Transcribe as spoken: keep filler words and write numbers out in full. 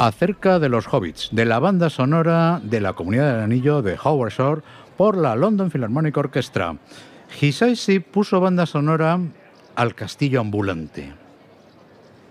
acerca de los Hobbits, de la banda sonora de La Comunidad del Anillo de Howard Shore por la London Philharmonic Orchestra. Hisashi puso banda sonora al Castillo Ambulante.